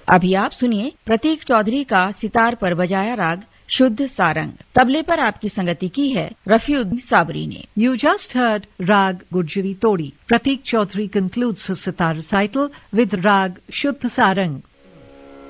अभी आप सुनिए प्रतीक चौधरी का सितार पर बजाया राग शुद्ध सारंग। तबले पर आपकी संगति की है रफीउद्दीन साबरी ने। You just heard Rag Gurjari Todi. Pratik Chaudhary concludes his sitar recital with Rag Shuddh Sarang